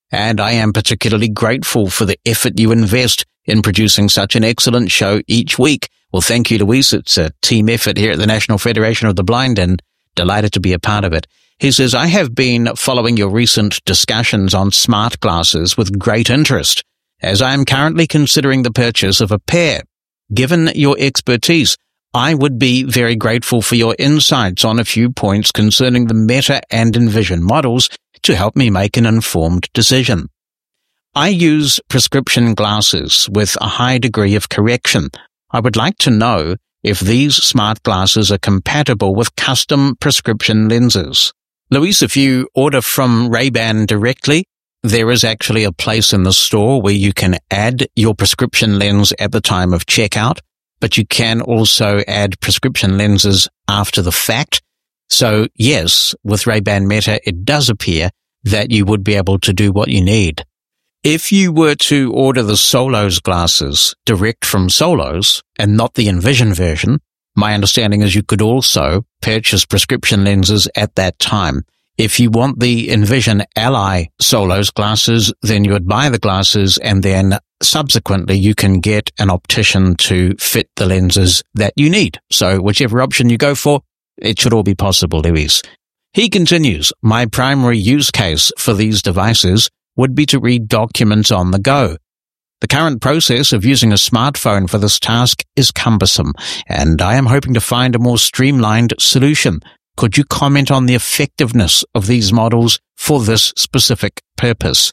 and I am particularly grateful for the effort you invest in producing such an excellent show each week. Well, thank you, Luis. It's a team effort here at the National Federation of the Blind, and delighted to be a part of it. He says, I have been following your recent discussions on smart glasses with great interest, as I am currently considering the purchase of a pair. Given your expertise, I would be very grateful for your insights on a few points concerning the Meta and Envision models to help me make an informed decision. I use prescription glasses with a high degree of correction. I would like to know if these smart glasses are compatible with custom prescription lenses. Luis, if you order from Ray-Ban directly, there is actually a place in the store where you can add your prescription lens at the time of checkout, but you can also add prescription lenses after the fact. So yes, with Ray-Ban Meta, it does appear that you would be able to do what you need. If you were to order the Solos glasses direct from Solos and not the Envision version, my understanding is you could also purchase prescription lenses at that time. If you want the Envision Ally Solos glasses, then you would buy the glasses and then subsequently you can get an optician to fit the lenses that you need. So whichever option you go for, it should all be possible, Luis. He continues, my primary use case for these devices would be to read documents on the go. The current process of using a smartphone for this task is cumbersome, and I am hoping to find a more streamlined solution. Could you comment on the effectiveness of these models for this specific purpose?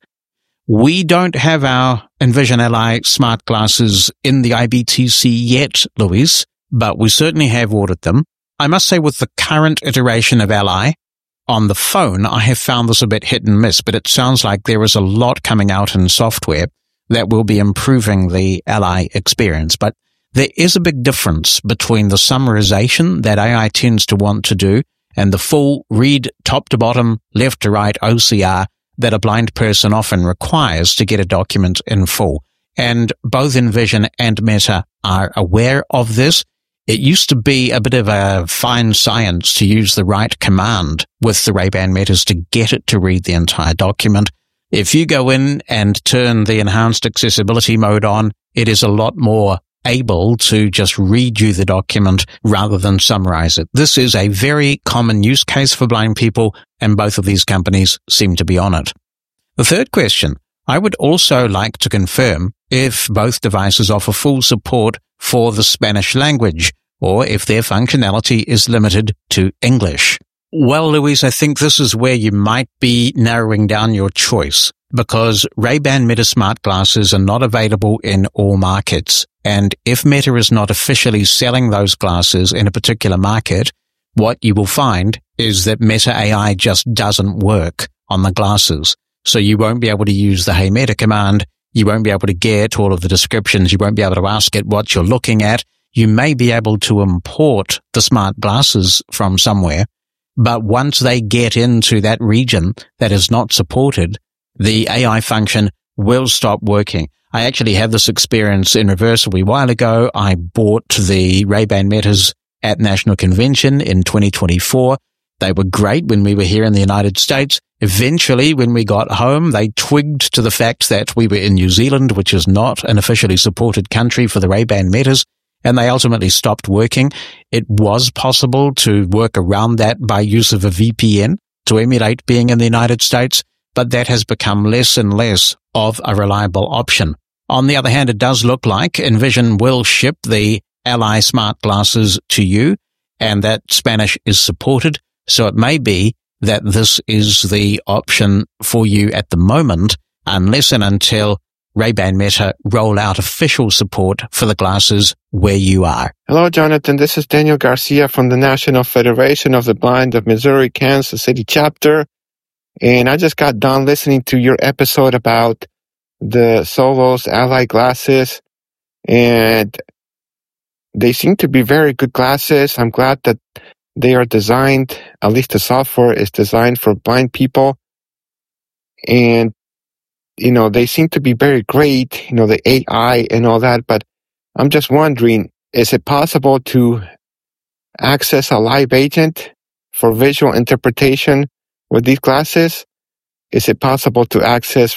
We don't have our Envision Ally smart glasses in the IBTC yet, Luis, but we certainly have ordered them. I must say with the current iteration of Ally, on the phone, I have found this a bit hit and miss, but it sounds like there is a lot coming out in software that will be improving the Ally experience. But there is a big difference between the summarization that AI tends to want to do and the full read top to bottom, left to right OCR that a blind person often requires to get a document in full. And both Envision and Meta are aware of this. It used to be a bit of a fine science to use the right command with the Ray-Ban Metas to get it to read the entire document. If you go in and turn the enhanced accessibility mode on, it is a lot more able to just read you the document rather than summarize it. This is a very common use case for blind people, and both of these companies seem to be on it. The third question, I would also like to confirm if both devices offer full support for the Spanish language, or if their functionality is limited to English. Well, Luis, I think this is where you might be narrowing down your choice, because Ray-Ban Meta smart glasses are not available in all markets. And if Meta is not officially selling those glasses in a particular market, what you will find is that Meta AI just doesn't work on the glasses. So you won't be able to use the Hey Meta command. You won't be able to get all of the descriptions. You won't be able to ask it what you're looking at. You may be able to import the smart glasses from somewhere, but once they get into that region that is not supported, the AI function will stop working. I actually had this experience in reverse a wee while ago. I bought the Ray-Ban Metas at National Convention in 2024. They were great when we were here in the United States. Eventually, when we got home, they twigged to the fact that we were in New Zealand, which is not an officially supported country for the Ray-Ban Metas, and they ultimately stopped working. It was possible to work around that by use of a VPN to emulate being in the United States, but that has become less and less of a reliable option. On the other hand, it does look like Envision will ship the Ally smart glasses to you, and that Spanish is supported, so it may be that this is the option for you at the moment, unless and until Ray-Ban Meta roll out official support for the glasses where you are. Hello, Jonathan. This is Daniel Garcia from the National Federation of the Blind of Missouri, Kansas City chapter. And I just got done listening to your episode about the Solos Ally glasses, and they seem to be very good glasses. I'm glad that they are designed, at least the software is designed for blind people. And, they seem to be very great, the AI and all that. But I'm just wondering, is it possible to access a live agent for visual interpretation with these glasses? Is it possible to access